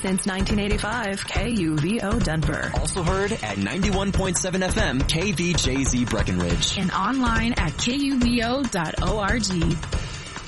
Since 1985, KUVO Denver. Also heard at 91.7 FM, KVJZ Breckenridge. And online at KUVO.org.